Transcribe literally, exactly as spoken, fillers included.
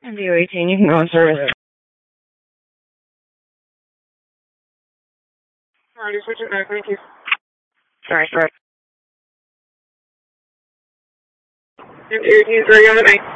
M D O eighteen, you can go on service. Alrighty, switch it back, thank you. Sorry, sorry. M D O eighteen, sorry, got it, mate.